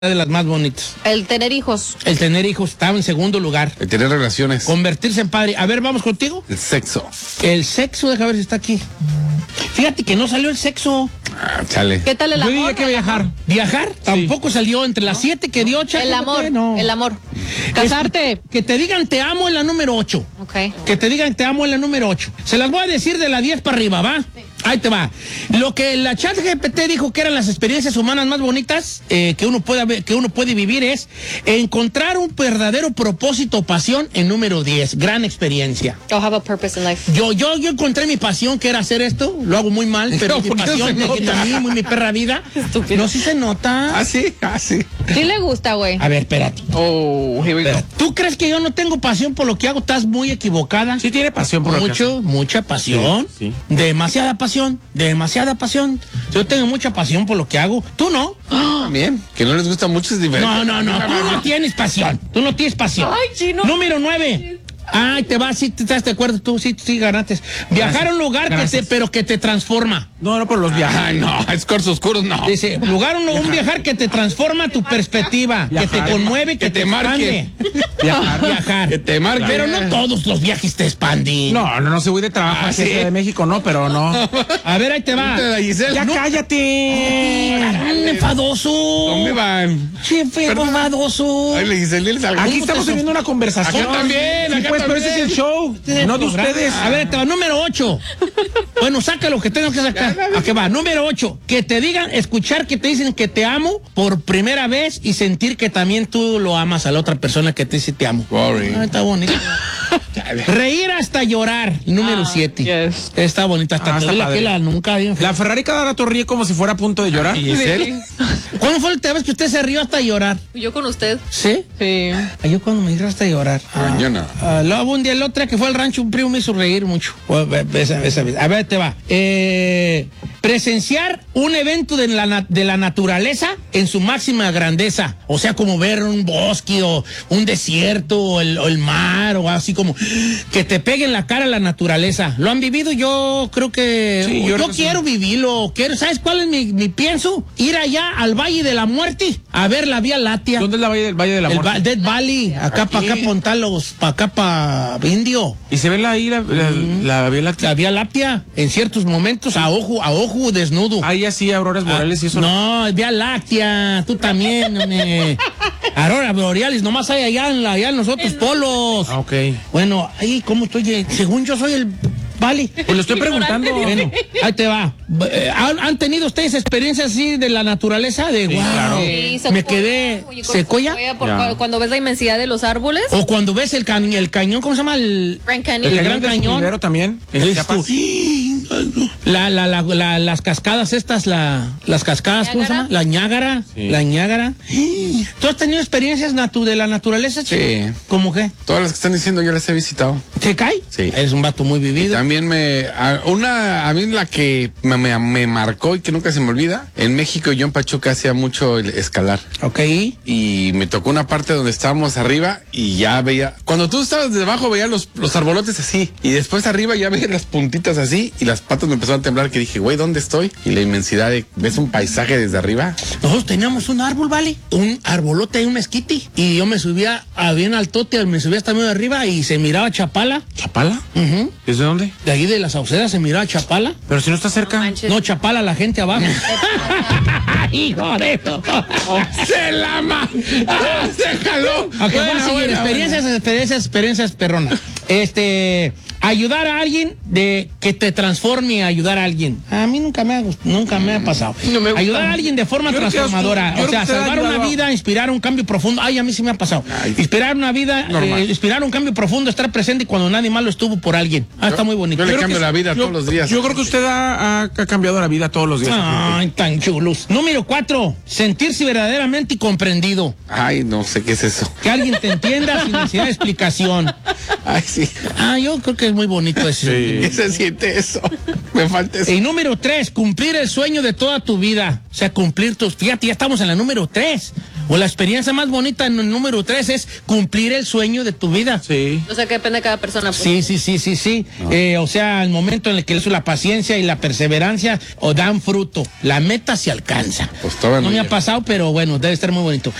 de las más bonitas. El tener hijos. El tener hijos estaba en segundo lugar. El tener relaciones. Convertirse en padre. A ver, vamos contigo. El sexo. El sexo, deja ver si está aquí. Fíjate que no salió el sexo. Ah, chale. ¿Qué tal el Yo amor? diría que viajar. ¿Viajar? Tampoco salió entre las 7 que dio Chaco. El amor. No. El amor. Casarte. Que te digan te amo en la número 8. Ok. Que te digan te amo en la número 8. Se las voy a decir de la 10 para arriba, ¿va? Sí. Ahí te va. Lo que la ChatGPT dijo que eran las experiencias humanas más bonitas que uno puede vivir es encontrar un verdadero propósito o pasión en número 10. Gran experiencia. You'll have a purpose in life. Yo encontré mi pasión, que era hacer esto. Lo hago muy mal, pero No, mi ¿por qué pasión se de nota? mi perra vida. Estúpido. No, sí se nota. Ah, sí, ah, sí. Sí le gusta, güey. A ver, espérate. Oh, here we go. ¿Tú crees que yo no tengo pasión por lo que hago? Estás muy equivocada. Sí tiene pasión por lo que hace. Mucha pasión. Sí, Demasiada pasión. Yo tengo mucha pasión por lo que hago. ¿Tú no? También. Que no les gusta mucho es diferente. No. Tú no tienes pasión. Tú no tienes pasión. Ay, chino. Número 9. Ay, te vas, sí, te estás de acuerdo, tú sí ganaste. Viajar a un lugar pero que te transforma. No por los viajes. Ay, no, es corsos oscuros, no. Dice, un viajar que te transforma tu perspectiva, que te conmueve, que te marque. Viajar. Que te marque. Pero no todos los viajes te expanden. No se voy de trabajo a ¿sí? Ciudad de México, no, pero no. A ver, ahí te va. Ya No. cállate. Enfadoso. ¿Dónde van? Che, enfadoso. Ay, le Giselle, Aquí estamos teniendo una conversación. Acá también, Sí, acá pues, pero también. ese es el show, no de ustedes. A ver, ahí te va, número 8. Bueno, saca lo que tengas que sacar. ¿A qué va? Número 8. Que te digan, escuchar que te dicen que te amo por primera vez y sentir que también tú lo amas a la otra persona que te dice te amo. Boring. Ah, está bonito. Reír hasta llorar. Número 7. yes. Está bonita. Hasta te está duele padre. aquí la nuca. Bien fea. La Ferrari cada rato ríe como si fuera a punto de llorar. ¿Y Giselle? ¿Cuándo fue la última vez que usted se rió hasta llorar? Yo con usted. ¿Sí? Sí. Yo cuando me río hasta llorar. Yo no. Luego un día el otro que fue al rancho, un primo me hizo reír mucho. Esa vez. A ver, te va. Presenciar un evento de la naturaleza en su máxima grandeza. O sea, como ver un bosque o un desierto o el mar o así como que te pegue en la cara la naturaleza. ¿Lo han vivido? Yo creo que... Sí, yo creo que quiero vivirlo. ¿Sabes cuál es mi pienso? Ir allá al Valle de la Muerte a ver la Vía Láctea. ¿Dónde es el Valle de la Muerte? Death Valley, acá para acá Pontalos, para acá para Indio. Y se ve la Vía Láctea. La Vía Láctea, en ciertos momentos, a ojo desnudo. Ahí así, auroras boreales y eso. No, es Vía Láctea, tú también, Aurora boreales, nomás hay allá en los otros polos. Ah, ok. Bueno, ahí, ¿cómo estoy? Según yo soy el... Vale. Pues lo estoy preguntando. Bueno, ahí te va. ¿Han tenido ustedes experiencias así de la naturaleza? De wow, claro. Sí, me quedé secoya. Cuando ves la inmensidad de los árboles. O cuando ves el cañón, ¿cómo se llama? Grand Canyon. El Gran Cañón. Primero también. Dices tú, las cascadas estas, las cascadas, ¿cómo se llama? La Niágara. Sí. La Niágara. ¿Tú has tenido experiencias de la naturaleza, chico? Sí. ¿Cómo qué? Todas las que están diciendo yo las he visitado. ¿Te cae? Sí. Eres un vato muy vivido. También a mí la que me marcó y que nunca se me olvida, en México yo en Pachuca hacía mucho el escalar. Ok. Y me tocó una parte donde estábamos arriba y ya veía, cuando tú estabas debajo veía los arbolotes así, y después arriba ya veía las puntitas así, y las patas me empezaron a temblar, que dije, güey, ¿dónde estoy? Y la inmensidad ves un paisaje desde arriba. Nosotros teníamos un árbol, ¿vale? Un arbolote y un mezquite. Y yo me subía a bien altote, me subía hasta medio de arriba y se miraba Chapala. ¿Chapala? Ujú. ¿Desde dónde? De ahí de la Sauceda se miraba Chapala. Pero si no está cerca. manches. No, Chapala, la gente abajo. Hijo de eso. ¡Se lama! ¡Ah, se jaló! Ok, vamos a seguir. Experiencias perronas. Ayudar a alguien que te transforme a ayudar a alguien. A mí nunca me ha pasado. No me gusta. Ayudar a alguien de forma Yo creo que transformadora. yo O sea, creo que salvar te ha una ayudado vida, inspirar un cambio profundo. Ay, a mí sí me ha pasado. Ay, Inspirar una vida, normal. inspirar un cambio profundo, estar presente cuando nadie más lo estuvo por alguien. Está muy bonito. Yo le Creo cambio que la vida todos los días. Yo creo que usted ha cambiado la vida todos los días. Ay, tan chulos. Número 4, sentirse verdaderamente comprendido. Ay, no sé qué es eso. Que alguien te entienda sin necesidad de explicación. Ay, sí. Yo creo que es muy bonito ese. ¿Qué se siente eso? Me falta eso. Y número 3, cumplir el sueño de toda tu vida. O sea, cumplir tus... Fíjate, ya estamos en la número 3. O la experiencia más bonita en el número 3 es cumplir el sueño de tu vida. Sí. O sea, que depende de cada persona. Pues. Sí. O sea, el momento en el que la paciencia y la perseverancia dan fruto. La meta se alcanza. Pues todavía No no me ha llega. pasado, pero bueno, debe estar muy bonito.